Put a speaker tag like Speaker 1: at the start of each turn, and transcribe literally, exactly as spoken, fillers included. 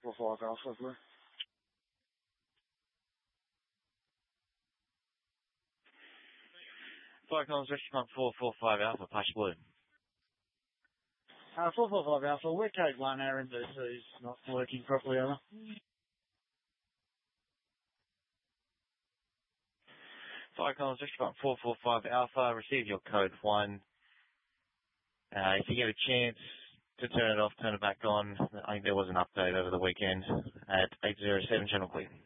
Speaker 1: four five Alpha, Blue.
Speaker 2: Flight Collins Restaurant four four five Alpha, Pash Blue.
Speaker 1: Uh, four four five Alpha, we're code one, our M V C is not working properly, over.
Speaker 2: Flight Collins Restaurant four four five Alpha, receive your code one. Uh, if you get a chance to turn it off, turn it back on. I think there was an update over the weekend at eight zero seven Channel Clear.